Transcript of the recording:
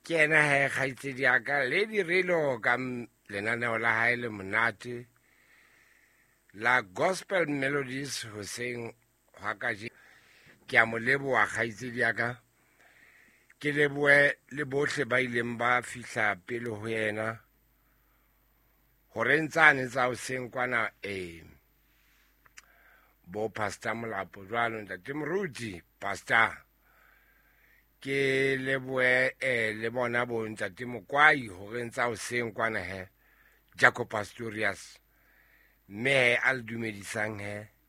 Ke ena he kgaitsedi ya ka le direlo ka lenaneo la hae le monate la Gospel Melodies hoseng hwa kaje. Ke a mo leboha kgaitsedi ya ka, ke lebohe le bohle ba ileng ba fihla pele ho yena hore ntsane tsa hoseng kwana bo Pastor Molapo jwalo ntate Moruti Pastor. Ke lebohe le bona bo ntate Mokwai hore ntsa hoseng kwana he Jacob Pastorius me al dumedisang he